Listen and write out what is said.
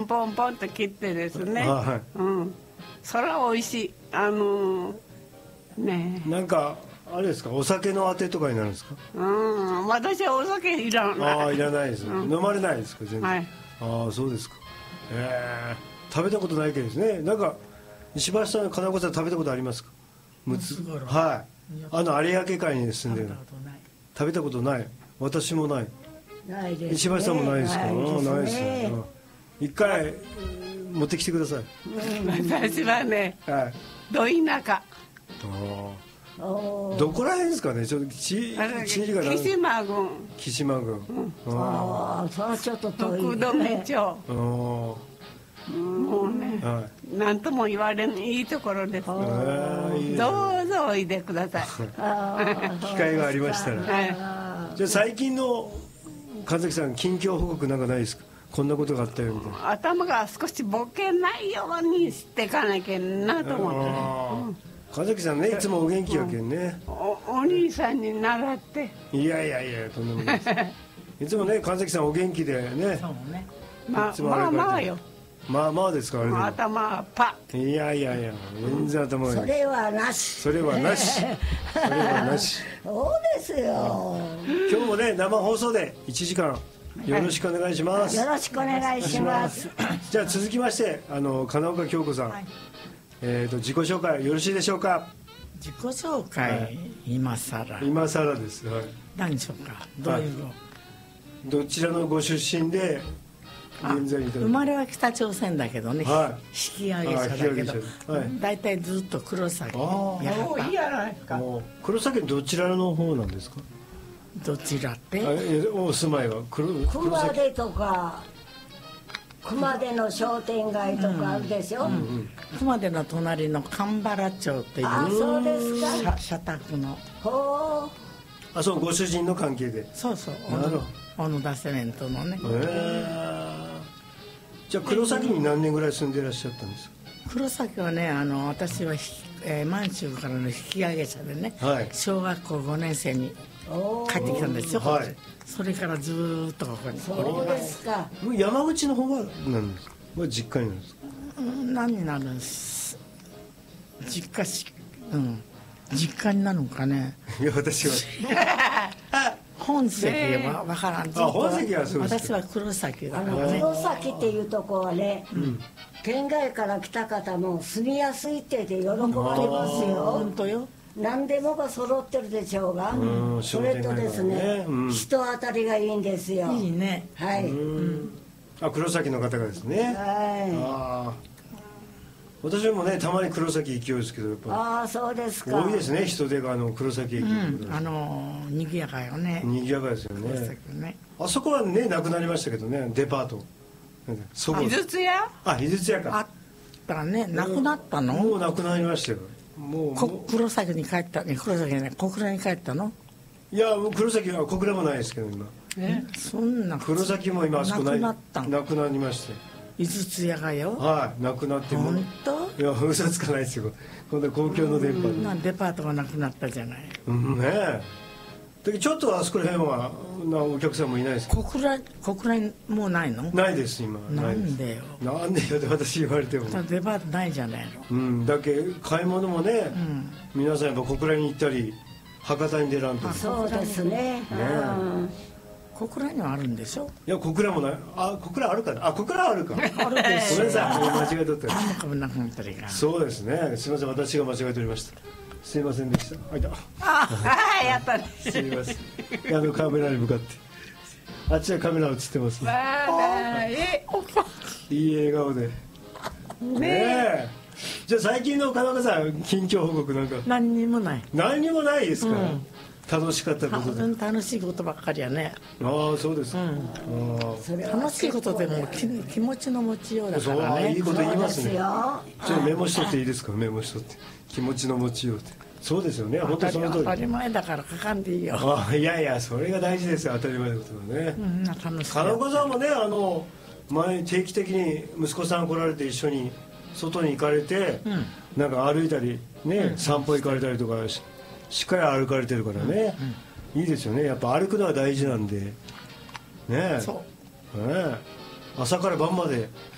ポンポンと切ってですね、 はい、 うん、それは美味しい。ねなんかあれですか、お酒のあてとかになるんですか？ 私はお酒いらない。 ああ、いらないです、飲まれないですか全然。 はい、 ああ、そうですか。食べたことないけどですね。なんか石橋さん、金子さん食べたことありますか？はい、有明海に住んでる。食べたことない。私もない。 ないですね。 石橋さんもないですか？ないですね。一回持ってきてください。 私はね、ど田舎。 どこら辺ですかね。ちょっと地理が木島郡。 木島郡。 ああ、それはちょっと遠い。 福留町。もうね、なんとも言われんいいところです。どうぞおいでください。 機会がありましたら。じゃあ最近の神崎さん、近況報告なんかないですか？こんなことがあったよみたいな。 頭が少しボケないようにしていかなきゃなと思って。 神崎さんね、いつもお元気やけんね。 お兄さんに習って。 いやとんでもないです。いつもね、神崎さんお元気でね。 そうね。 まあよ。 まあですか、あれで。 頭はパッ。 いや全然頭がいい。 それはなし。 それはなし。 そうですよ。 今日もね、生放送で1時間よろしくお願いします。 よろしくお願いします。 じゃあ続きまして、金岡京子さん、自己紹介よろしいでしょうか？ 自己紹介、今更です。はい。 何でしょうか？どういうの？ どちらのご出身で現在生まれは北朝鮮だけどね、引き上げ者だけど、大体ずっと黒崎。 いいやないですか。 黒崎どちらの方なんですか？ どちらって？ お住まいは熊手とか熊手の商店街とかあるでしょ。 熊手の隣の神原町っていう、 そうですか。 社宅の。 そう、ご主人の関係で。 そう小野田セメントのね。 じゃあ黒崎に何年ぐらい住んでいらっしゃったんですか？ 黒崎はね、私は満州からの引き上げ者でね、小学校5年生に帰ってきたんですよ。それからずーっとここに。 そうですか。 山口の方は何ですか？実家になるんですか？ 何になるんです？実家になるのかね。 いや、私は本籍は分からん。 本籍はそうです。 私は黒崎だからね。 黒崎っていうとこはね、県外から来た方も住みやすいって喜ばれますよ。 本当よ。 何でもが揃ってるでしょうが、それとですね、人当たりがいいんですよ。 いいね。 はい。 黒崎の方がですね。はい。私もね、たまに黒崎行きようですけど、やっぱそうですか。 多いですね、人手が黒崎駅。 にぎやかよね。 にぎやかですよね。あそこはね、なくなりましたけどね、デパート。 井筒屋？ 井筒屋か。 あったね、なくなったの？ もうなくなりましたよ。 黒崎に帰ったね。黒崎ね、小倉に帰ったの？ いや、黒崎は小倉もないですけど今。 そんな。 黒崎も今あそこない。なくなりまして。 井筒屋がよ。 なくなっても。 本当？ いや、嘘つかないですよ。今度は公共の電波で。 デパートがなくなったじゃない。 ねえ。だけどちょっとあそこら辺はお客さんもいないですか？ 小倉にもうないの？ ないです今。 なんでよ。 なんでよって私言われても。 デパートないじゃないの。 だけ買い物もね、皆さんやっぱ小倉に行ったり博多に出らんと。 そうですね。 小倉にはあるんでしょ？ いや、小倉もない。小倉あるかな。小倉あるか。あるです。ごめんなさい、間違えとった。そうですね。すみません、私が間違えておりました。すいませんでした。 やったね。 すいません。カメラに向かって。あっちはカメラ映ってますね。いい笑顔で。ねえ。じゃあ最近の金岡さん、近況報告なんか。 何にもない。 何にもないですか？楽しかったことで。 楽しいことばっかりやね。 そうです。 楽しいことでも気持ちの持ちようだからね。 いいこと言いますね。ちょっとメモしとっていいですか？メモしとって。気持ちの持ちようって。そうですよね。本当にその通り。 当たり前だから書かんでいいよ。 いや、それが大事ですよ。当たり前のことはね。 楽しい。 金子さんもね、前定期的に息子さん来られて一緒に外に行かれて、なんか歩いたりね、散歩行かれたりとかしっかり歩かれてるからね、いいですよね。やっぱ歩くのは大事なんでね。朝から晩まで